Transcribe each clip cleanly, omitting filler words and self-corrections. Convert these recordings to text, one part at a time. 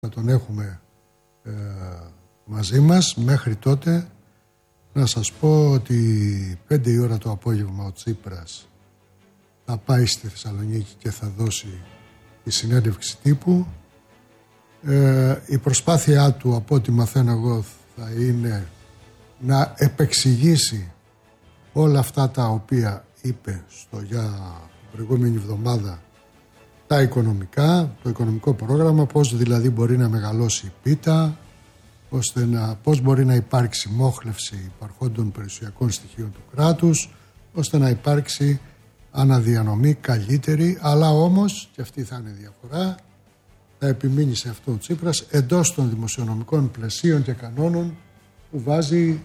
θα τον έχουμε μαζί μας. Μέχρι τότε να σας πω ότι 5 η ώρα το απόγευμα ο Τσίπρας θα πάει στη Θεσσαλονίκη και θα δώσει τη συνέντευξη τύπου. Η προσπάθειά του, από ό,τι μαθαίνω εγώ, θα είναι να επεξηγήσει όλα αυτά τα οποία είπε για την προηγούμενη εβδομάδα, τα οικονομικά, το οικονομικό πρόγραμμα, πώς δηλαδή μπορεί να μεγαλώσει η πίτα, πώς μπορεί να υπάρξει μόχλευση υπαρχόντων περιουσιακών στοιχείων του κράτους, ώστε να υπάρξει αναδιανομή καλύτερη, αλλά όμως, και αυτή θα είναι διαφορά, θα επιμείνει σε αυτό ο Τσίπρας εντός των δημοσιονομικών πλαισίων και κανόνων που βάζει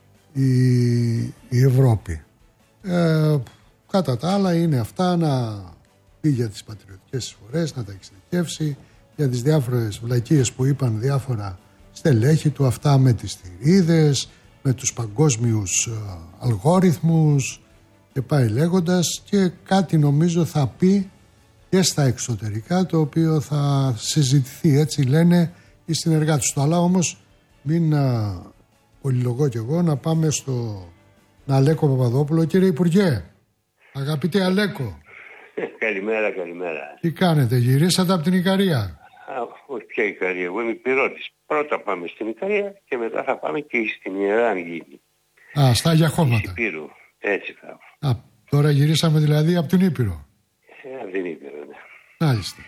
η Ευρώπη. Κατά τα άλλα είναι αυτά, να πει για τις πατριωτικές εισφορές, να τα εξειδικεύσει, για τις διάφορες βλακίες που είπαν διάφορα στελέχη του, αυτά με τις θηρίδες, με τους παγκόσμιους αλγόριθμους και πάει λέγοντας, και κάτι νομίζω θα πει και στα εξωτερικά, το οποίο θα συζητηθεί, έτσι λένε οι συνεργάτες του. Αλλά όμως μην πολυλογώ κι εγώ, να πάμε στον Αλέκο Παπαδόπουλο. Κύριε Υπουργέ, αγαπητέ Αλέκο. Καλημέρα. Τι κάνετε, γυρίσατε από την Ικαρία? Όχι πια Ικαρία, εγώ είμαι Πυρώτης. Πρώτα πάμε στην Ικαρία και μετά θα πάμε και στην Ιερά αν γίνει. Στα Άγια Χώματα. Έτσι θα. Τώρα γυρίσαμε δηλαδή από την Ήπειρο. Από την Ήπειρο, ναι. Μάλιστα.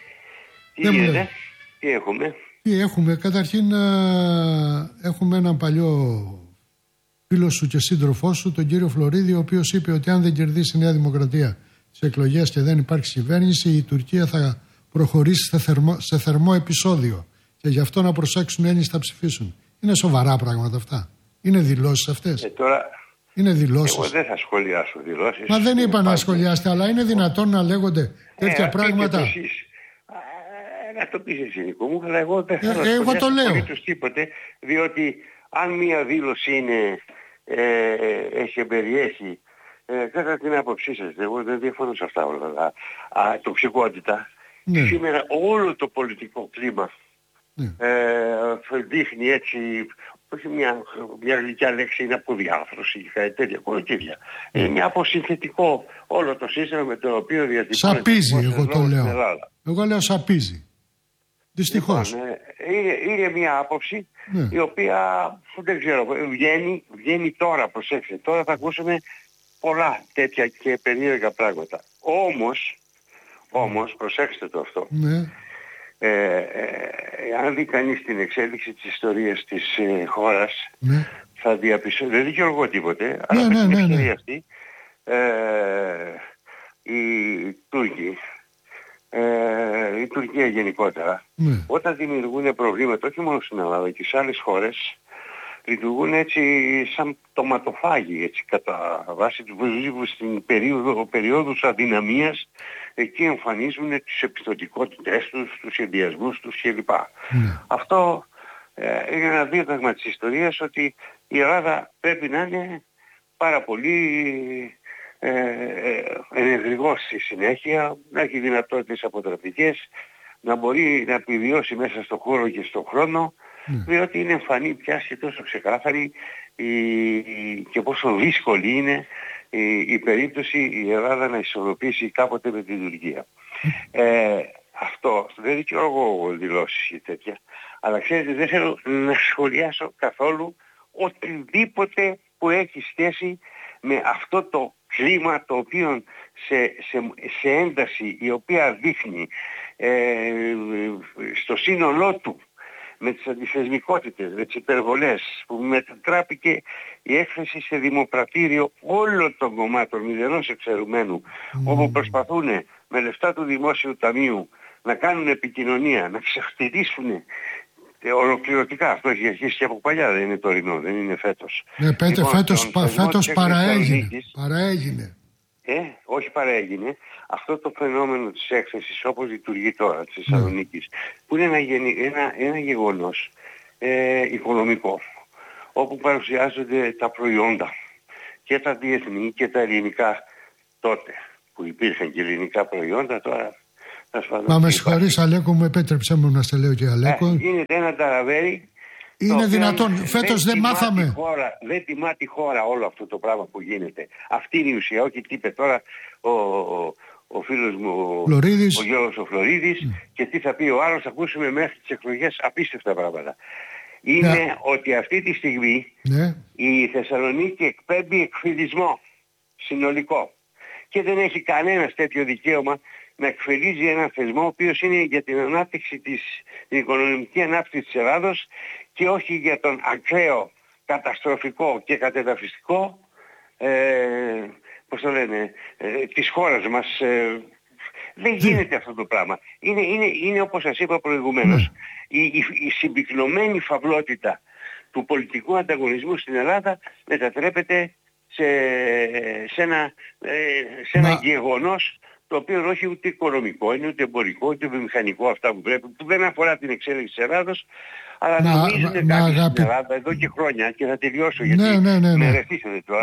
Τι έχουμε. Καταρχήν έχουμε έναν παλιό φίλο σου και σύντροφό σου, τον κύριο Φλωρίδη, ο οποίος είπε ότι αν δεν κερδίσει η Νέα Δημοκρατία τις εκλογές και δεν υπάρξει κυβέρνηση, η Τουρκία θα προχωρήσει σε θερμό επεισόδιο και γι' αυτό να προσέξουν οι Έλληνες θα ψηφίσουν. Είναι σοβαρά πράγματα αυτά? Είναι δηλώσεις αυτές? Είναι δηλώσεις. Εγώ δεν θα σχολιάσω δηλώσεις. Μα δεν είπα να σχολιάσετε, αλλά είναι δυνατόν να λέγονται τέτοια πράγματα? Να το πεις εσύ, Νίκο μου, αλλά εγώ δεν θέλω εγώ το λέω. Τίποτε, διότι αν μία δήλωση έχει εμπεριέχει, κατά την άποψή σας, εγώ δεν διαφωνώ σε αυτά όλα, τοξικότητα. Ναι. Σήμερα όλο το πολιτικό κλίμα δείχνει έτσι, όχι μια γλυκιά λέξη, είναι αποδιάφρωση ή κάτι τέτοια, κολοκύδια. Είναι μια αποσυνθετικό όλο το σύστημα με το οποίο διατυπώνεται. Σαπίζει, εγώ το λέω. Εγώ λέω σαπίζει. Δυστυχώς. Λοιπόν, είναι μια άποψη η οποία δεν ξέρω, βγαίνει τώρα, προσέξτε. Τώρα θα ακούσουμε πολλά τέτοια και περίεργα πράγματα. Όμως, προσέξτε το αυτό. Αν δει κανείς την εξέλιξη της ιστορίας της χώρας, θα διαπιστώσει, δεν δικαιολογώ τίποτε, αλλά με την ευκαιρία αυτή, η Τουρκία γενικότερα, όταν δημιουργούν προβλήματα, όχι μόνο στην Ελλάδα και σε άλλες χώρες, λειτουργούν έτσι σαν τοματοφάγοι, έτσι κατά βάση του βουζίβου στην περίοδους αδυναμίας. Εκεί εμφανίζουν τις επιστοτικότητες τους, τους ενδιασμούς τους κλπ. Αυτό είναι ένα δίδαγμα της ιστορίας, ότι η Ελλάδα πρέπει να είναι πάρα πολύ ενεργός στη συνέχεια, να έχει δυνατότητες αποτρεπτικές, να μπορεί να επιβιώσει μέσα στον χώρο και στον χρόνο, διότι είναι εμφανή πια και τόσο ξεκάθαρη και πόσο δύσκολη είναι η περίπτωση η Ελλάδα να ισορροπήσει κάποτε με την Τουρκία. Αυτό δεν δικαιολογώ δηλώσεις και τέτοια, αλλά ξέρετε, δεν θέλω να σχολιάσω καθόλου οτιδήποτε που έχει σχέση με αυτό το κλίμα το οποίο σε ένταση, η οποία δείχνει στο σύνολό του, με τις αντιθεσμικότητες, με τις υπερβολές, που μετατράπηκε η έκθεση σε δημοπρατήριο όλων των κομμάτων, μηδενός εξαιρουμένου, όπου προσπαθούν με λεφτά του Δημόσιου Ταμείου να κάνουν επικοινωνία, να ξεχτυρίσουν ολοκληρωτικά. Αυτό έχει αρχίσει και από παλιά, δεν είναι τωρινό, δεν είναι φέτος. Ναι, φέτος παραέγινε. Όχι παραέγινε. Αυτό το φαινόμενο της έκθεσης, όπως λειτουργεί τώρα της Θεσσαλονίκης, που είναι ένα γεγονός οικονομικό, όπου παρουσιάζονται τα προϊόντα, και τα διεθνή και τα ελληνικά τότε, που υπήρχαν και ελληνικά προϊόντα, τώρα Μα με συγχωρείς Αλέκο, μου επέτρεψε μου να σε λέω και Αλέκο. Γίνεται ένα ταραβέρι. Είναι δυνατόν, φέτος δεν μάθαμε. Δεν τιμά τη χώρα όλο αυτό το πράγμα που γίνεται. Αυτή είναι η ουσία, όχι τι είπε τώρα ο φίλος μου ο Γιώργος ο Φλωρίδης και τι θα πει ο άλλος. Ακούσουμε μέχρι τις εκλογές απίστευτα πράγματα. Είναι ότι αυτή τη στιγμή η Θεσσαλονίκη εκπέμπει εκφυλισμό συνολικό και δεν έχει κανένας τέτοιο δικαίωμα να εκφυλίζει έναν θεσμό ο οποίος είναι για την ανάπτυξη την οικονομική ανάπτυξη της Ελλάδος και όχι για τον ακραίο, καταστροφικό και κατεδαφιστικό της χώρας μας. Δεν γίνεται αυτό το πράγμα. Είναι όπως σας είπα προηγουμένως, η συμπυκνωμένη φαυλότητα του πολιτικού ανταγωνισμού στην Ελλάδα μετατρέπεται σε ένα γεγονός το οποίο όχι ούτε οικονομικό, είναι ούτε εμπορικό, ούτε βιομηχανικό, αυτά που πρέπει, που δεν αφορά την εξέλιξη της Ελλάδος, αλλά νομίζετε κάτι στην Ελλάδα εδώ και χρόνια και θα τελειώσω γιατί με ρεθίσατε τώρα.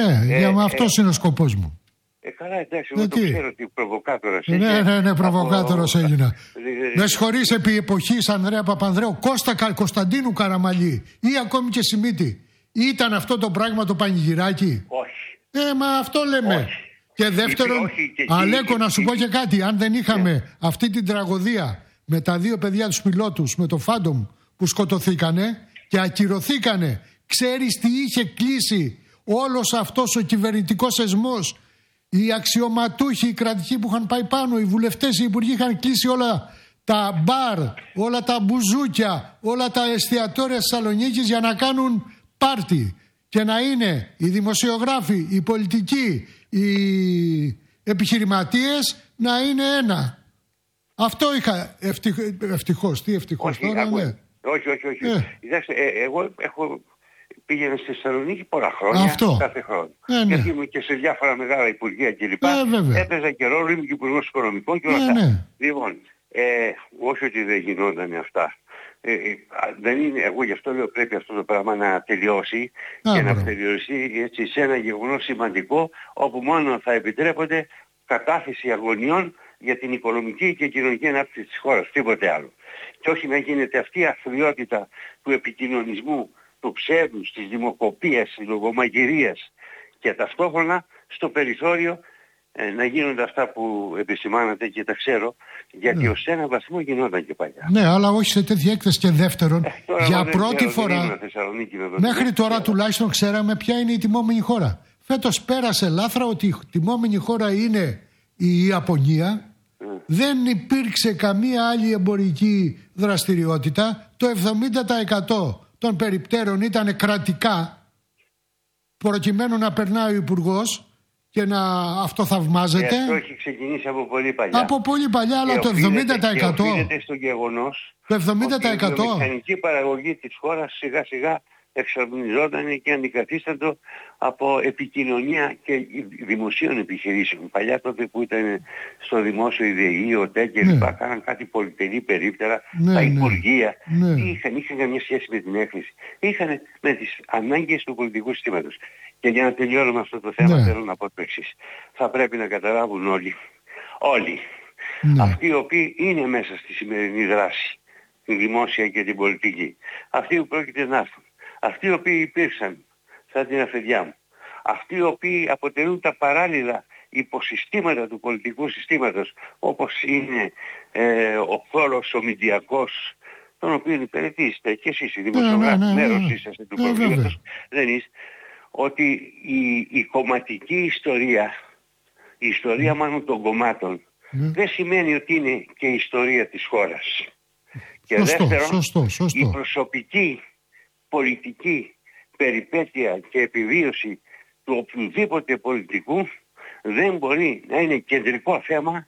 Αυτός είναι ο σκοπός μου. Καλά, εντάξει, εγώ το ξέρω ότι προβοκάτορας έγινε. Ναι, προβοκάτορας έγινα. Με συγχωρείς επί εποχής Ανδρέα Παπανδρέου, Κώστα Κωνσταντίνου Καραμαλή ή ακόμη και Σιμίτη. Ήταν αυτό το πράγμα το πανηγυράκι? Όχι. Μα αυτό λέμε. Όχι. Και δεύτερον, Αλέκο, να σου πω και κάτι. Αν δεν είχαμε αυτή την τραγωδία με τα δύο παιδιά τους πιλότους, με το Phantom που σκοτωθήκανε και ακυρωθήκανε, ξέρεις τι είχε κλείσει όλος αυτός ο κυβερνητικός εσμός? Οι αξιωματούχοι, οι κρατικοί που είχαν πάει πάνω, οι βουλευτές, οι υπουργοί είχαν κλείσει όλα τα μπαρ, όλα τα μπουζούκια, όλα τα εστιατόρια της Θεσσαλονίκης για να κάνουν πάρτι και να είναι οι δημοσιογράφοι, οι πολιτικοί, οι επιχειρηματίες να είναι ένα. Αυτό είχα ευτυχώς. Τι ευτυχώς τώρα, ναι. Όχι. Κοιτάξτε, εγώ πήγαινα στη Θεσσαλονίκη πολλά χρόνια, κάθε χρόνο. Γιατί ήμουν και σε διάφορα μεγάλα υπουργεία κλπ. Έπαιζα και ρόλο, ήμουν και υπουργός οικονομικών και όλα αυτά. Λοιπόν, όχι ότι δεν γινόταν αυτά. Δεν είναι, εγώ γι' αυτό λέω πρέπει αυτό το πράγμα να τελειώσει και να περιοριστεί έτσι σε ένα γεγονός σημαντικό όπου μόνο θα επιτρέπονται κατάθεση αγωνιών για την οικονομική και κοινωνική ανάπτυξη της χώρας, τίποτε άλλο. Και όχι να γίνεται αυτή η αθλιότητα του επικοινωνισμού, του ψεύδους, της δημοκοπίας, της λογομαγειρίας και ταυτόχρονα στο περιθώριο να γίνονται αυτά που επισημάνατε και τα ξέρω, γιατί ως έναν βαθμό γινόταν και παλιά. Ναι, αλλά όχι σε τέτοια έκθεση. Και δεύτερον, για πρώτη φορά, μέχρι τώρα τουλάχιστον ξέραμε ποια είναι η τιμόμενη χώρα. Φέτος πέρασε λάθρα ότι η τιμόμενη χώρα είναι η Ιαπωνία. Δεν υπήρξε καμία άλλη εμπορική δραστηριότητα. Το 70% των περιπτέρων ήταν κρατικά, προκειμένου να περνάει ο υπουργός και να αυτοθαυμάζεται. Αυτό έχει ξεκινήσει από πολύ παλιά. Από πολύ παλιά, αλλά το 70%. Οφείλεται στο γεγονός το 70%. Ότι η βιομηχανική παραγωγή της χώρας σιγά σιγά εξαρμονιζόταν και αντικαθίστατο από επικοινωνία και δημοσίων επιχειρήσεων. Παλιά τότε που ήταν στο δημόσιο ΙΔΕΗ, ΟΤΕ και λοιπά, κάναν κάτι πολυτελή περίπτερα, τα υπουργεία. Είχαν καμία σχέση με την έκθεση. Είχαν με τις ανάγκες του πολιτικού συστήματος. Και για να τελειώνουμε αυτό το θέμα θέλω να πω το εξής. Θα πρέπει να καταλάβουν όλοι, αυτοί οι οποίοι είναι μέσα στη σημερινή δράση, την δημόσια και την πολιτική, αυτοί που πρόκειται να έρθουν, αυτοί οι οποίοι υπήρξαν σαν την αφεντιά μου, αυτοί οι οποίοι αποτελούν τα παράλληλα υποσυστήματα του πολιτικού συστήματος, όπως είναι ο χώρος ο μηντιακός, τον οποίο υπηρετήσετε και εσείς οι δημοσιογράφοι, μέρος είσαστε του προβλήματος, δεν είστε, ότι η κομματική ιστορία, η ιστορία μάλλον των κομμάτων, δεν σημαίνει ότι είναι και η ιστορία της χώρας. Και δεύτερον, η προσωπική πολιτική περιπέτεια και επιβίωση του οποιοδήποτε πολιτικού δεν μπορεί να είναι κεντρικό θέμα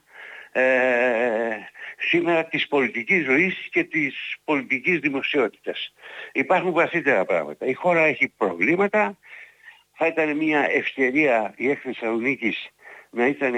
σήμερα της πολιτικής ζωής και της πολιτικής δημοσιότητας. Υπάρχουν βαθύτερα πράγματα. Η χώρα έχει προβλήματα. Θα ήταν μια ευκαιρία η έκθεση Θεσσαλονίκης να ήταν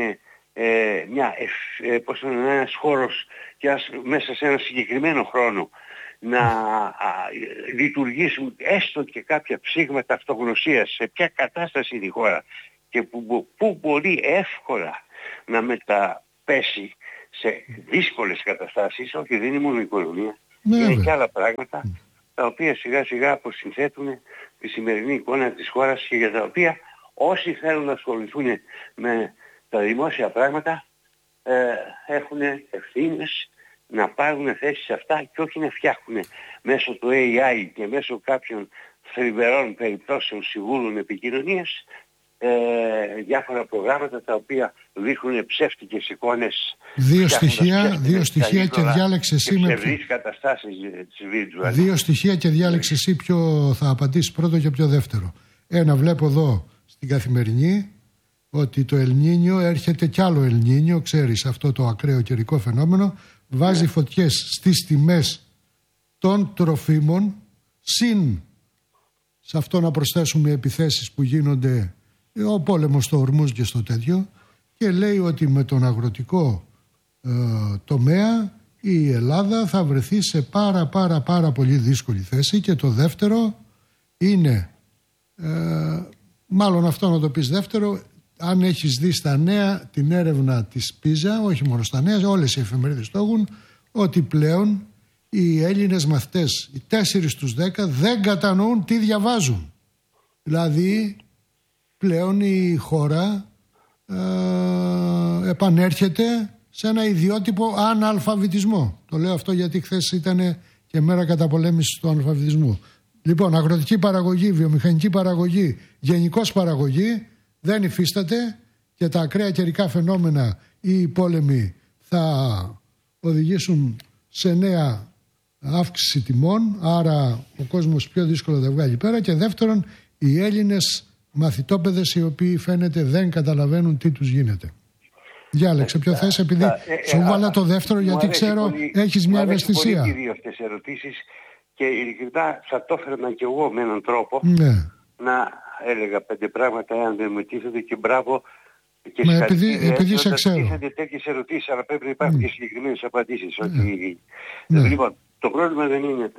ένας χώρος και μέσα σε ένα συγκεκριμένο χρόνο να λειτουργήσουν έστω και κάποια ψήγματα αυτογνωσίας σε ποια κατάσταση είναι η χώρα και που μπορεί εύκολα να μεταπέσει σε δύσκολες καταστάσεις, όχι δεν είναι μόνο η οικονομία, είναι και άλλα πράγματα, τα οποία σιγά σιγά αποσυνθέτουν τη σημερινή εικόνα της χώρας και για τα οποία όσοι θέλουν να ασχοληθούν με τα δημόσια πράγματα έχουν ευθύνες να πάρουν θέσεις σε αυτά και όχι να φτιάχνουν μέσω του AI και μέσω κάποιων θρυμερών περιπτώσεων σιγούρων επικοινωνίας διάφορα προγράμματα τα οποία δείχνουν ψεύτικες εικόνες. Δύο στοιχεία και διάλεξε εσύ με δύο στοιχεία και διάλεξε εσύ ποιο θα απαντήσει πρώτο και ποιο δεύτερο. Ένα βλέπω εδώ στην Καθημερινή ότι το Ελνίνιο έρχεται κι άλλο Ελνίνιο, ξέρεις αυτό το ακραίο καιρικό φαινόμενο, βάζει φωτιές στις τιμές των τροφίμων, συν σε αυτό να προσθέσουμε επιθέσεις που γίνονται, ο πόλεμος στο Ορμούζ και στο τέτοιο, και λέει ότι με τον αγροτικό τομέα η Ελλάδα θα βρεθεί σε πάρα πολύ δύσκολη θέση. Και το δεύτερο είναι, μάλλον αυτό να το πεις δεύτερο, αν έχεις δει στα νέα την έρευνα της Πίζα, όχι μόνο στα νέα, όλες οι εφημερίδες το έχουν, ότι πλέον οι Έλληνες μαθητές, οι 4 στους 10 δεν κατανοούν τι διαβάζουν. Δηλαδή πλέον η χώρα επανέρχεται σε ένα ιδιότυπο αναλφαβητισμό. Το λέω αυτό γιατί χθες ήταν και μέρα καταπολέμησης του αναλφαβητισμού. Λοιπόν, αγροτική παραγωγή, βιομηχανική παραγωγή, γενικώς παραγωγή δεν υφίσταται και τα ακραία καιρικά φαινόμενα ή οι πόλεμοι θα οδηγήσουν σε νέα αύξηση τιμών, άρα ο κόσμος πιο δύσκολα θα βγάλει πέρα. Και δεύτερον, οι Έλληνες μαθητόπαιδες οι οποίοι φαίνεται δεν καταλαβαίνουν τι τους γίνεται. Διάλεξε ποιο θες, επειδή σου βάλα το δεύτερο γιατί ξέρω πολύ, έχεις μια ευαισθησία. Μου αρέσει αυτές τις ερωτήσεις και ειλικρινά θα το έφερνα και εγώ με έναν τρόπο να έλεγα 5 πράγματα εάν δεν μου τίθεται και μπράβο και επειδή σε ξέρω. Τίθεται τέτοιες ερωτήσεις, αλλά πρέπει να υπάρχουν και συγκεκριμένες απαντήσεις. Λοιπόν, το πρόβλημα δεν είναι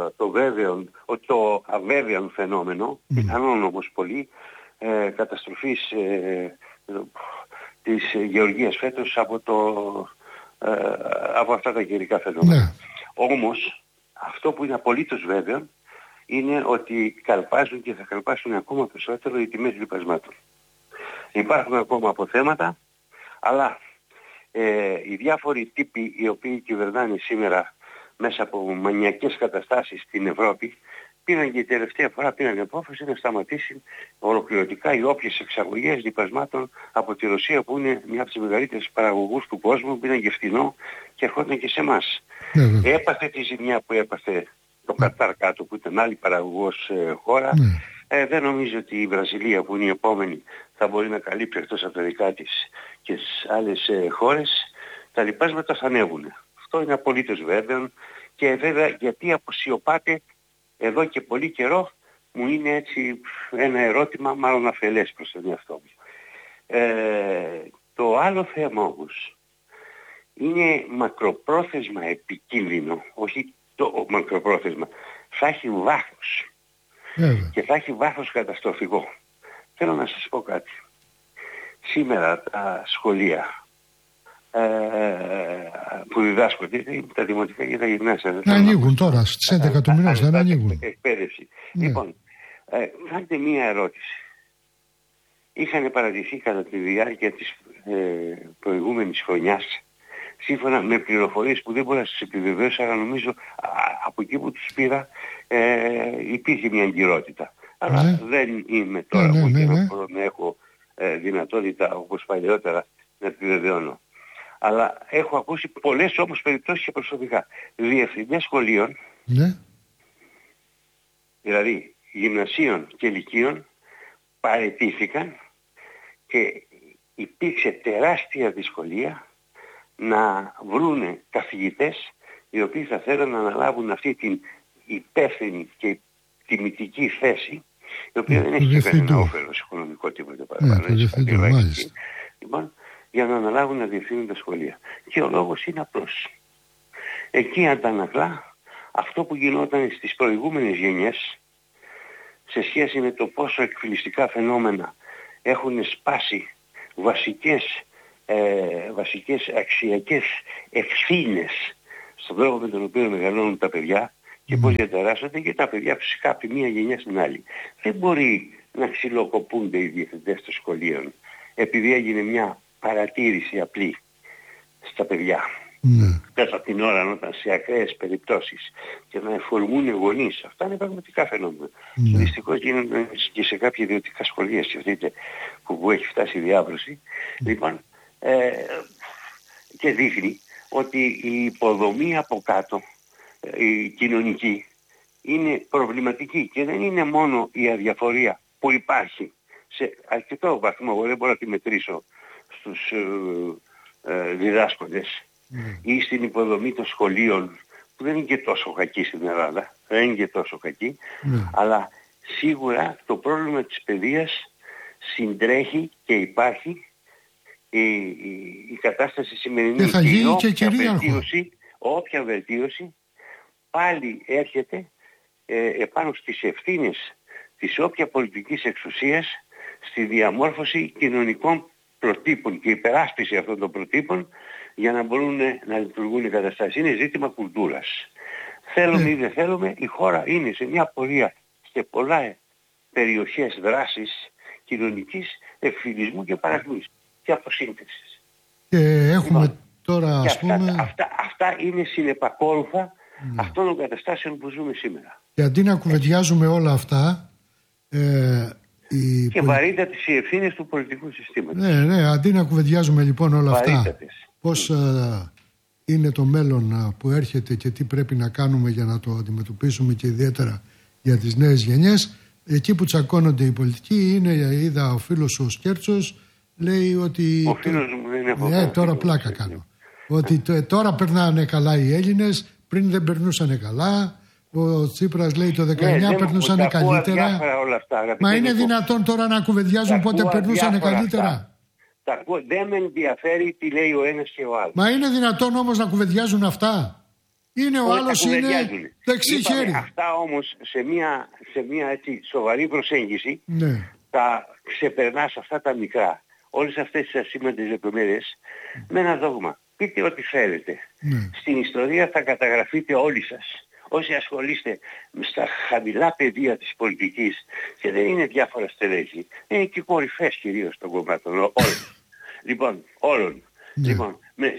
το αβέβαιο φαινόμενο, πιθανόν όμως πολύ, καταστροφής της γεωργίας φέτος από αυτά τα καιρικά φαινόμενα. Όμως, αυτό που είναι απολύτως βέβαιο είναι ότι καλπάζουν και θα καλπάσουν ακόμα περισσότερο οι τιμές λιπασμάτων. Υπάρχουν ακόμα αποθέματα, αλλά οι διάφοροι τύποι οι οποίοι κυβερνάνε σήμερα μέσα από μανιακές καταστάσεις στην Ευρώπη πήραν και τελευταία φορά απόφαση να σταματήσει ολοκληρωτικά οι όποιες εξαγωγές λιπασμάτων από τη Ρωσία που είναι μια από τις μεγαλύτερες παραγωγούς του κόσμου, που ήταν και φθηνό και ερχόταν και σε εμάς. Έπαθε τη ζημιά που έπαθε το Κατάρ κάτω που ήταν άλλη παραγωγός χώρα. Δεν νομίζω ότι η Βραζιλία που είναι η επόμενη θα μπορεί να καλύψει εκτός από τα δικά της και στις άλλες χώρες. Τα λιπάσματα θα ανέβουν. Αυτό είναι απολύτως βέβαιο και βέβαια γιατί αποσιωπάται εδώ και πολύ καιρό μου είναι έτσι ένα ερώτημα μάλλον αφελές προς τον εαυτό μου. Το άλλο θέμα όμως είναι μακροπρόθεσμα επικίνδυνο, όχι το μακροπρόθεσμα, θα έχει βάθος και θα έχει βάθος καταστροφικό. Θέλω να σας πω κάτι. Σήμερα τα σχολεία που διδάσκονται, τα δημοτικά και τα γυμνάσια δεν ανοίγουν τώρα, στις 11 του μηνός δεν ανοίγουν. Εκπαίδευση. Λοιπόν, κάντε μία ερώτηση. Είχαν παρατηθεί κατά τη διάρκεια της προηγούμενης χρονιάς, σύμφωνα με πληροφορίες που δεν μπορώ να σας επιβεβαίωσω, αλλά νομίζω από εκεί που τους πήρα υπήρχε μια αγκυρότητα. Αλλά δεν είμαι τώρα που μπορώ να έχω δυνατότητα όπως παλιότερα να επιβεβαιώνω. Αλλά έχω ακούσει πολλές όμως περιπτώσεις και προσωπικά. Διευθυντές σχολείων, δηλαδή γυμνασίων και λυκείων, παραιτήθηκαν και υπήρξε τεράστια δυσκολία να βρούνε καθηγητές οι οποίοι θα θέλουν να αναλάβουν αυτή την υπεύθυνη και τιμητική θέση, η οποία δεν έχει κανένα όφελος οικονομικό τίποτα παραπάνω. Λοιπόν, για να αναλάβουν να διευθύνουν τα σχολεία. Και ο λόγος είναι απλός. Εκεί αντανακλά αυτό που γινόταν στις προηγούμενες γενιές σε σχέση με το πόσο εκφυλιστικά φαινόμενα έχουν σπάσει βασικές βασικές αξιακές ευθύνες στον τρόπο με τον οποίο μεγαλώνουν τα παιδιά και πώς διαταράσσονται, και τα παιδιά φυσικά από τη μία γενιά στην άλλη. Δεν μπορεί να ξυλοκοπούνται οι διευθυντές των σχολείων επειδή έγινε μια παρατήρηση απλή στα παιδιά. Κατά την ώρα όταν σε ακραίες περιπτώσεις και να εφορμούν οι γονείς. Αυτά είναι πραγματικά φαινόμενα. Δυστυχώς γίνονται και σε κάποια ιδιωτικά σχολεία, σκεφτείτε, που έχει φτάσει η διάβρωση. Λοιπόν, και δείχνει ότι η υποδομή από κάτω, η κοινωνική, είναι προβληματική και δεν είναι μόνο η αδιαφορία που υπάρχει σε αρκετό βαθμό, εγώ δεν μπορώ να τη μετρήσω στους διδάσκοντες ή στην υποδομή των σχολείων, που δεν είναι και τόσο κακή στην Ελλάδα, δεν είναι και τόσο κακή, αλλά σίγουρα το πρόβλημα της παιδείας συντρέχει και υπάρχει η κατάσταση σημερινή, και θα γίνει και όποια βελτίωση πάλι έρχεται επάνω στις ευθύνες της όποια πολιτικής εξουσίας στη διαμόρφωση κοινωνικών προτύπων και υπεράσπιση αυτών των προτύπων για να μπορούν να λειτουργούν οι καταστάσεις. Είναι ζήτημα κουλτούρας. Θέλουμε ή δεν θέλουμε, η χώρα είναι σε μια πορεία σε πολλά περιοχές δράσης κοινωνικής ευθυνισμού και παραγωγής και αποσύνθεσης. Και έχουμε τώρα, ας πούμε... Αυτά είναι συνεπακόλουθα αυτών των καταστάσεων που ζούμε σήμερα. Και αντί να κουβεντιάζουμε όλα αυτά... και βαρύτατες οι ευθύνες του πολιτικού συστήματος. Ναι, αντί να κουβεντιάζουμε λοιπόν όλα αυτά, πώς είναι το μέλλον που έρχεται και τι πρέπει να κάνουμε για να το αντιμετωπίσουμε, και ιδιαίτερα για τις νέες γενιές, εκεί που τσακώνονται οι πολιτικοί είναι, είδα ο φίλος ο Σκέρτσος λέει ότι... Ο φίλος μου δεν έχω... τώρα πλάκα κάνω. Ότι τώρα περνάνε καλά οι Έλληνες, πριν δεν περνούσαν καλά. Ο Τσίπρας λέει το 19 περνούσαν καλύτερα. Μα είναι δυνατόν τώρα να κουβεντιάζουν πότε περνούσαν καλύτερα? Δεν με ενδιαφέρει τι λέει ο ένας και ο άλλος. Μα είναι δυνατόν όμως να κουβεντιάζουν αυτά? Είναι ο άλλος είναι δεξί χέρι. Αυτά όμως σε μια έτσι σοβαρή προσέγγιση τα ξεπερνάς αυτά τα μικρά. Όλες αυτές τις ασήμαντες λεπτομέρειες με ένα δόγμα. Πείτε ό,τι θέλετε. Στην ιστορία θα καταγραφείτε όλοι σας. Όσοι ασχολείστε στα χαμηλά πεδία της πολιτικής, και δεν είναι διάφορα στελέχη, είναι και κορυφές κυρίως των κομμάτων όλων. Λοιπόν,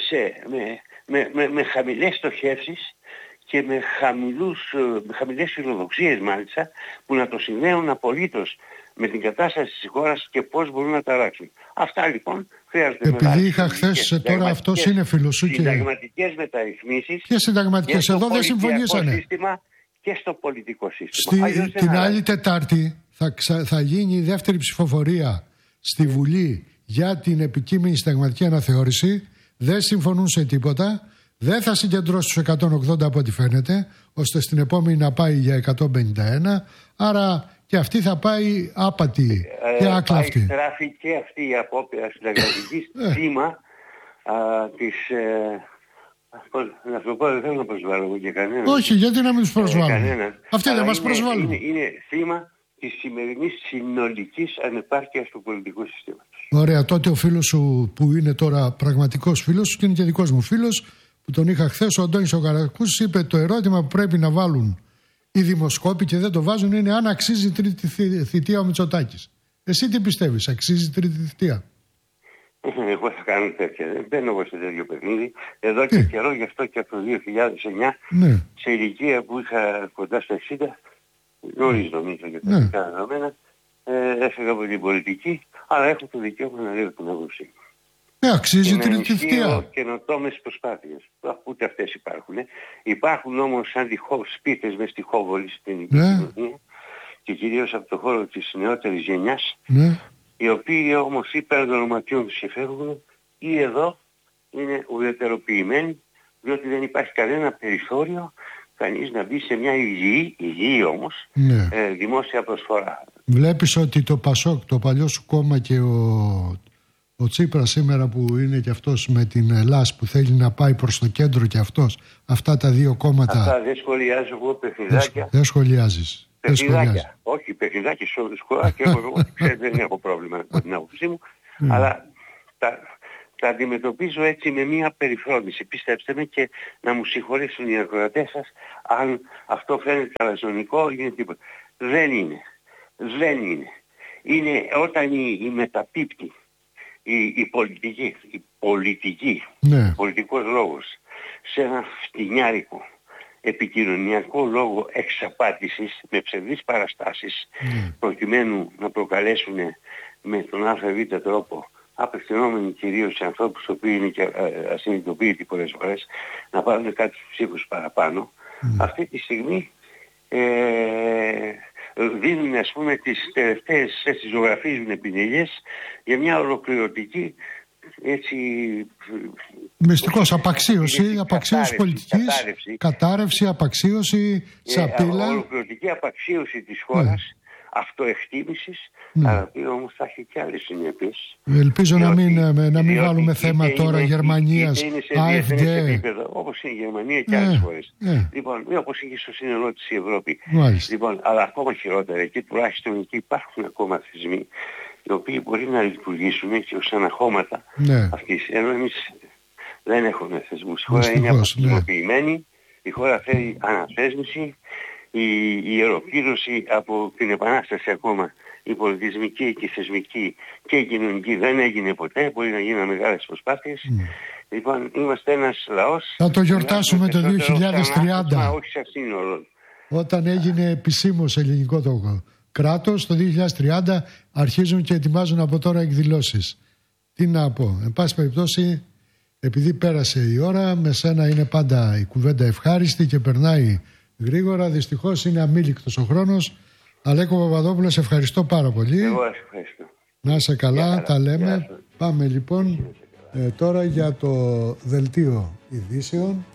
με χαμηλές στοχεύσεις και με χαμηλές φιλοδοξίες μάλιστα, που να το συνδέουν απολύτως με την κατάσταση της χώρας και πώς μπορούν να τα αλλάξουν. Αυτά λοιπόν χρειάζονται. Επειδή είχα χθες, τώρα αυτός είναι φίλος σου, και συνταγματικές μεταρρυθμίσεις και συνταγματικές, εδώ δεν συμφωνήσανε. Και στο πολιτικό σύστημα. Την άλλη Τετάρτη θα γίνει η δεύτερη ψηφοφορία στη Βουλή για την επικείμενη συνταγματική αναθεώρηση. Δεν συμφωνούν σε τίποτα. Δεν θα συγκεντρώσει τους 180 από ό,τι φαίνεται, ώστε στην επόμενη να πάει για 151. Άρα και αυτή θα πάει άπατη και άκλαυτη. Θα στράφει και αυτή η απόπειρα συνταγματικής θύμα της... να σου πω, δεν θέλω να προσβάλλω εγώ και κανέναν. Όχι, γιατί να μην τους προσβάλλουμε? Αυτοί δεν μας προσβάλλουν. Είναι θύμα της σημερινής συνολικής ανεπάρκειας του πολιτικού συστήματος. Ωραία, τότε ο φίλος σου που είναι τώρα πραγματικός φίλος σου και είναι και δικός μου φίλος, που τον είχα χθες, ο Αντώνης ο Καρακούς, είπε το ερώτημα που πρέπει να βάλουν οι δημοσκόποι και δεν το βάζουν είναι αν αξίζει τρίτη θητεία ο Μητσοτάκης. Εσύ τι πιστεύεις, αξίζει τρίτη θητεία? Εγώ θα κάνω τέτοια. Δεν μπαίνω εγώ σε τέτοιο παιχνίδι. Εδώ και καιρό, γι' αυτό και από το 2009, σε ηλικία που είχα κοντά στα 60, νωρίς νομίζω για τα δικά δεδομένα, έφυγα από την πολιτική, αλλά έχω το δικαίωμα να λέω την άποψή μου. Αξίζει τρίτη θητεία. Καινοτόμες προσπάθειες. Ούτε αυτές υπάρχουν. Υπάρχουν όμως σαν σπίτες μες στη Χόβολη στην κοινωνία και κυρίως από το χώρο της νεότερης γενιάς, οι οποίοι όμως ή πέραν των ονοματιών τους και φεύγουν ή εδώ είναι ουδετεροποιημένοι, διότι δεν υπάρχει κανένα περιθώριο κανείς να μπει σε μια υγιή όμως δημόσια προσφορά. Βλέπεις ότι το Πασόκ, το παλιό σου κόμμα, και ο Τσίπρας σήμερα που είναι και αυτός με την Ελλάς που θέλει να πάει προς το κέντρο και αυτός, αυτά τα δύο κόμματα... Αυτά δεν σχολιάζω εγώ, παιχνιδάκια. Δεν σχολιάζεις. Παιχνιδάκια. Όχι, παιχνιδάκια σχολιά και εγώ δεν έχω πρόβλημα με την άποψή μου, αλλά τα αντιμετωπίζω έτσι με μια περιφρόνηση. Πιστέψτε με, και να μου συγχωρήσουν οι ακροατές σας αν αυτό φαίνεται αλαζονικό ή τίποτα. Δεν είναι. Δεν είναι. Είναι όταν η μεταπίπτει η πολιτική, ναι, πολιτικός λόγος σε ένα φτηνιάρικο επικοινωνιακό λόγο εξαπάτησης με ψευδείς παραστάσεις, προκειμένου να προκαλέσουν με τον ΑΒ τρόπο, απευθυνόμενοι κυρίως σε ανθρώπους οι οποίοι είναι και ασυνειδητοποιητοί πολλές φορές, να πάρουν κάτι στους ψήφους παραπάνω, αυτή τη στιγμή δίνουν, ας πούμε, τις τελευταίες, έτσι, ζωγραφίζουν επινελιές για μια ολοκληρωτική, έτσι, μυστικός, απαξίωση πολιτικής, κατάρρευση, απαξίωση, σαπίλα. Ολοκληρωτική απαξίωση της χώρας, αυτοεκτίμησης, αλλά που όμως θα έχει και άλλες συνέπειες. Ελπίζω να μην βάλουμε θέμα τώρα Γερμανίας, AfD. Όπως είναι η Γερμανία και άλλες χώρες. Λοιπόν, όπως είχε στο σύνολό της η Ευρώπη. Λοιπόν, αλλά ακόμα χειρότερα, εκεί τουλάχιστον εκεί υπάρχουν ακόμα θεσμοί οι οποίοι μπορεί να λειτουργήσουν και ως αναχώματα αυτής. Ενώ εμείς δεν έχουμε θεσμούς. Η χώρα είναι αποστημοποιημένη, η χώρα θέλει αναθέσμιση, η ιεροπλήρωση από την Επανάσταση ακόμα, η πολιτισμική και η θεσμική και η κοινωνική δεν έγινε ποτέ, μπορεί να γίνουν μεγάλες προσπάθειες. Λοιπόν, είμαστε ένας λαός. Θα το γιορτάσουμε το 2030. Όχι σε αυτήν όλων. Όταν έγινε επισήμως ελληνικό το κράτος, το 2030 αρχίζουν και ετοιμάζουν από τώρα εκδηλώσεις. Τι να πω, εν πάση περιπτώσει, επειδή πέρασε η ώρα, με σένα είναι πάντα η κουβέντα ευχάριστη και περνάει γρήγορα. Δυστυχώς είναι αμήλικτος ο χρόνος. Αλέκο Παπαδόπουλο, σε ευχαριστώ πάρα πολύ. Εγώ σας ευχαριστώ. Να είσαι καλά, τα λέμε. Πάμε λοιπόν τώρα για το δελτίο ειδήσεων.